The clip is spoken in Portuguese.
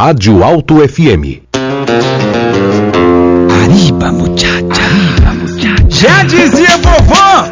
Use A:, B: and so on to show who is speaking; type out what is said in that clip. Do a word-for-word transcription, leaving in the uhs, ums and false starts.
A: Rádio Alto F M.
B: Arriba, muchacha. Arriba, muchacha.
C: Já dizia vovó,